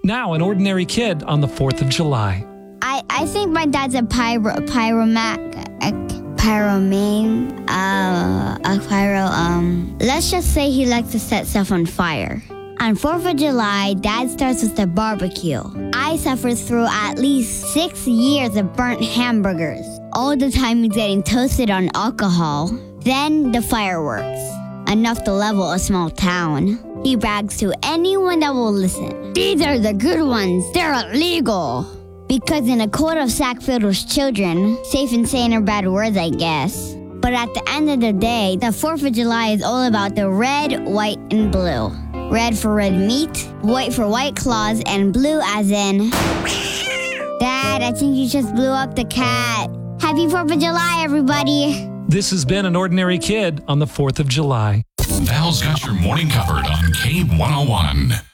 Now, an ordinary kid on the 4th of July. I think my dad's a let's just say he likes to set stuff on fire. On 4th of July, Dad starts with the barbecue. I suffer through at least 6 years of burnt hamburgers. All the time he's getting toasted on alcohol. Then the fireworks. Enough to level a small town. He brags to anyone that will listen. These are the good ones. They're illegal. Because in a court of sack filled with children, safe and sane are bad words, I guess. But at the end of the day, the 4th of July is all about the red, white, and blue. Red for red meat, white for white claws, and blue as in... Dad, I think you just blew up the cat. Happy 4th of July, everybody. This has been An Ordinary Kid on the 4th of July. Val's got your morning covered on K101.